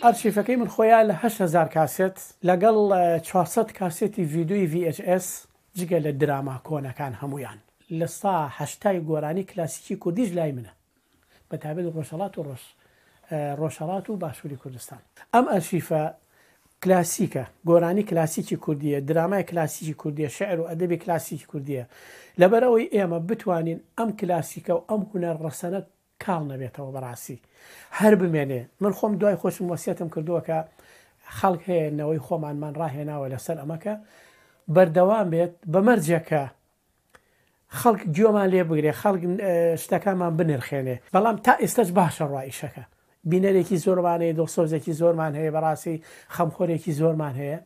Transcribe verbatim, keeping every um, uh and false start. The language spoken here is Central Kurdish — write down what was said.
ئەرشیفەکەی من خۆیان لە هەشت هەزار کاسێت لەگەڵ چوارسەد کاسێتی ڤیدیۆی ڤی ئەچ ئەس جگە لە دراما کۆنەکان هەمویان لە سا هەشتای گۆرانی کلاسیکی کوردیش لای منە بەتابێت ڕۆژهەڵات و ڕۆژ ڕۆژهەڵات و باشووری کوردستان. ئەم ئەرشیفە کلاسیکە گۆرانی کلاسیکی کوردیە، درامای کلاسیکی کوردیە، شعر و ئەدەبی کلاسیکی کوردیە، لەبەرەوەی ئێمە بتوانین ئەم کلاسیکە و ئەم هونەر ڕەسەنە کاڵ نەبێتەوە بەڕاستی هەر بمێنێ. من خۆم دوای خۆشم وەسیەتم کردووە کە خەڵک هەیەنەوەی خۆمانمان ڕاهێناوە لەسەر ئەمەکە بەردەوام بێت بەمەرجەکە خەڵک گوێمان لێ بگرێ، خەڵک شتەکانمان بنرخێنێ. بەڵام تا ئێستاش باشە ڕائیشەکە بینەرێکی زۆرمان هەیە، دڵسۆزێکی زۆرمان هەیە، بەڕاستی خەمخۆرێکی زۆرمان هەیە.